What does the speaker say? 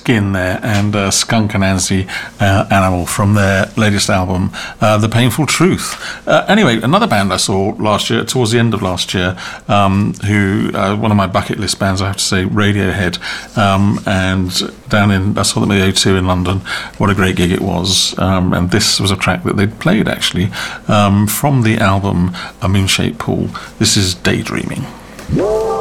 Skin there and Skunk Anansie Animal from their latest album, The Painful Truth. Anyway, another band I saw last year, towards the end of last year, who, one of my bucket list bands, I have to say, Radiohead, and I saw them at the O2 in London. What a great gig it was. And this was a track that they'd played, actually, from the album A Moon-Shaped Pool. This is Daydreaming.